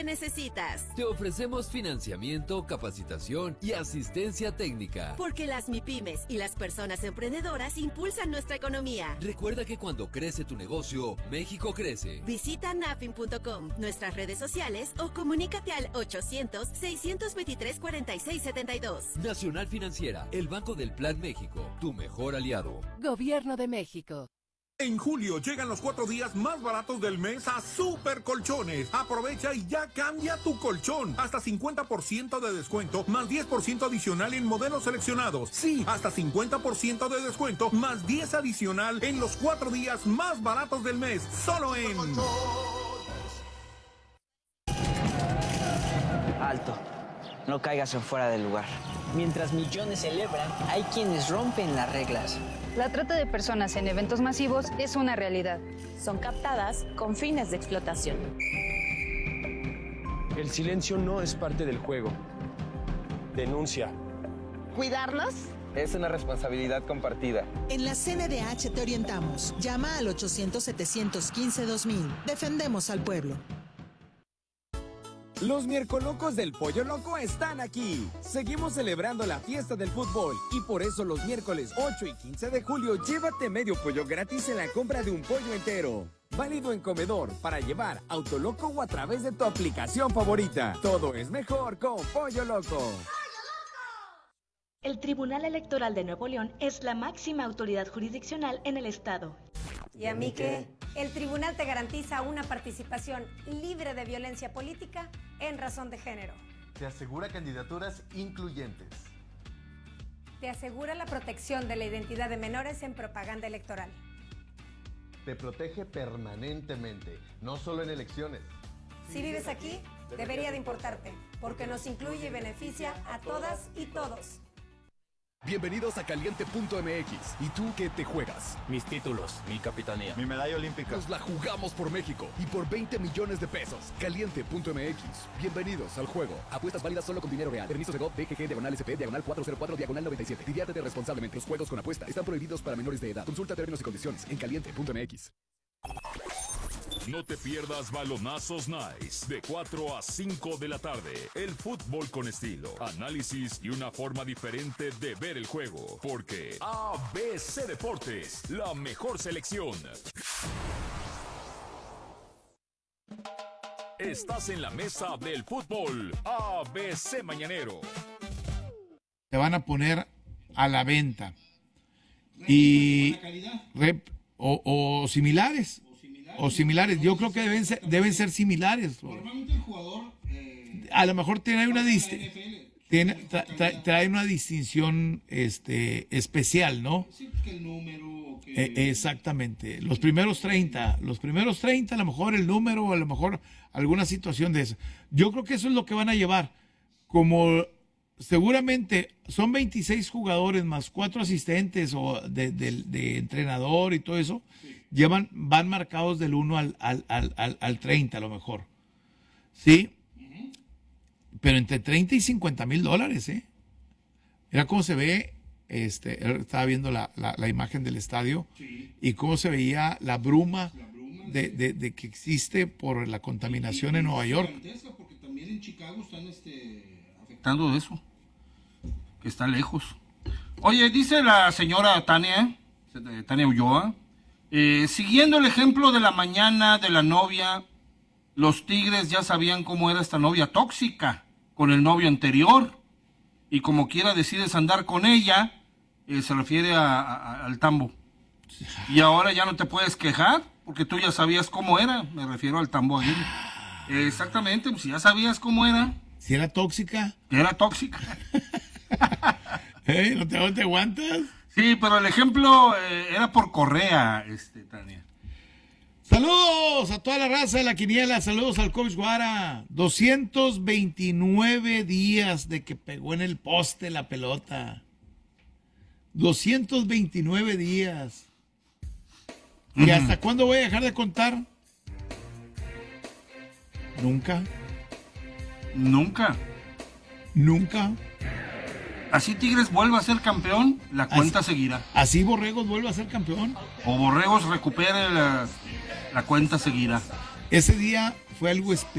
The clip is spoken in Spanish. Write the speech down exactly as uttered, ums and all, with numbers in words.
necesitas. Te ofrecemos financiamiento, capacitación y asistencia técnica. Porque las MIPYMES y las personas emprendedoras impulsan nuestra economía. Recuerda que cuando crece tu negocio, México crece. Visita nafin punto com, nuestras redes sociales o comunícate al ochocientos, seiscientos veintitrés, cuarenta y seis setenta y dos. Nacional Financiera, el Banco del Plan México, tu mejor aliado. Gobierno de México. En julio llegan los cuatro días más baratos del mes a Super Colchones. Aprovecha y ya cambia tu colchón. Hasta cincuenta por ciento de descuento, más diez por ciento adicional en modelos seleccionados. Sí, hasta cincuenta por ciento de descuento, más diez adicional en los cuatro días más baratos del mes. Solo en... Alto. No caigas en fuera del lugar. Mientras millones celebran, hay quienes rompen las reglas. La trata de personas en eventos masivos es una realidad. Son captadas con fines de explotación. El silencio no es parte del juego. Denuncia. ¿Cuidarlos? Es una responsabilidad compartida. En la C N D H te orientamos. Llama al ochocientos, setecientos quince, dos mil. Defendemos al pueblo. Los Miercolocos del Pollo Loco están aquí. Seguimos celebrando la fiesta del fútbol y por eso los miércoles ocho y quince de julio llévate medio pollo gratis en la compra de un pollo entero. Válido en comedor, para llevar, Autoloco o a través de tu aplicación favorita. Todo es mejor con Pollo Loco. El Tribunal Electoral de Nuevo León es la máxima autoridad jurisdiccional en el estado. ¿Y a mí qué? El tribunal te garantiza una participación libre de violencia política en razón de género. Te asegura candidaturas incluyentes. Te asegura la protección de la identidad de menores en propaganda electoral. Te protege permanentemente, no solo en elecciones. Si vives aquí, debería de importarte, porque nos incluye y beneficia a todas y todos. Bienvenidos a Caliente punto M X. ¿Y tú qué te juegas? Mis títulos, mi capitanía, mi medalla olímpica. Nos la jugamos por México y por veinte millones de pesos. Caliente punto M X. Bienvenidos al juego. Apuestas válidas solo con dinero real. Permisos de G O V, D G G, diagonal S P, diagonal cuatrocientos cuatro, diagonal noventa y siete. Diviértete responsablemente. Los juegos con apuesta están prohibidos para menores de edad. Consulta términos y condiciones en Caliente punto M X. No te pierdas Balonazos Nice de cuatro a cinco de la tarde. El fútbol con estilo, análisis y una forma diferente de ver el juego. Porque A B C Deportes, la mejor selección. Estás en la mesa del fútbol A B C Mañanero. Te van a poner a la venta. Y rep, o, o similares. O similares, yo creo que deben ser, deben ser similares. Normalmente el jugador eh, a lo mejor tiene una dist- tiene, tra- tra- trae una distinción este especial, ¿no? Sí, que el número, que... Eh, exactamente. Los primeros treinta, los primeros treinta, a lo mejor el número, a lo mejor alguna situación de eso. Yo creo que eso es lo que van a llevar. Como seguramente son veintiséis jugadores más cuatro asistentes o de, de, de entrenador y todo eso. Sí. Llevan, van marcados del uno al, al, al, al, al treinta a lo mejor. ¿Sí? Uh-huh. Pero entre treinta y cincuenta mil dólares, ¿eh? Mira cómo se ve, este, estaba viendo la, la, la imagen del estadio, sí. Y cómo se veía la bruma, la bruma de, de, de que existe por la contaminación y, y, en Nueva York. Porque también en Chicago están este, afectando de eso, que está lejos. Oye, dice la señora Tania, Tania Ulloa, Eh, siguiendo el ejemplo de la mañana de la novia, los Tigres ya sabían cómo era esta novia tóxica con el novio anterior y como quiera decides andar con ella, eh, se refiere a, a, al Tambo. Y ahora ya no te puedes quejar porque tú ya sabías cómo era, me refiero al Tambo Aguirre. Eh, exactamente, pues ya sabías cómo era. Si era tóxica. Era tóxica. ¿Eh? ¿No te, no te aguantas? Sí, pero el ejemplo eh, era por Correa, este, Tania. Saludos a toda la raza de la quiniela, saludos al coach Guara. doscientos veintinueve días de que pegó en el poste la pelota. doscientos veintinueve días. ¿Y uh-huh. hasta cuándo voy a dejar de contar? Nunca. Nunca. Nunca. Así Tigres vuelva a ser campeón, la cuenta así, seguirá. Así Borregos vuelve a ser campeón. O Borregos recupere la, la cuenta seguirá. Ese día fue algo especial.